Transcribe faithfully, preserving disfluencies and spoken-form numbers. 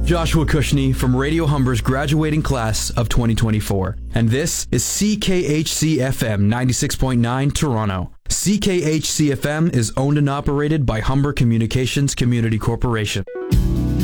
Joshua Cushney from Radio Humber's graduating class of twenty twenty-four, and this is C K H C F M ninety-six point nine Toronto. C K H C F M is owned and operated by Humber Communications Community Corporation.